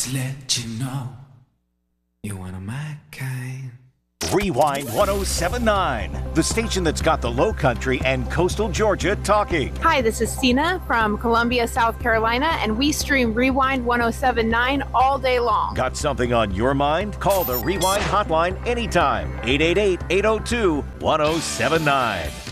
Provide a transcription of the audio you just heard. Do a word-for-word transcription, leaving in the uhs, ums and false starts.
to let you know you're one of my kind. Rewind one oh seven point nine, the station that's got the Low Country and coastal Georgia talking. Hi, this is Sina from Columbia, South Carolina, and we stream Rewind one oh seven point nine all day long. Got something on your mind? Call the Rewind hotline anytime. eight eight eight, eight oh two, one oh seven nine.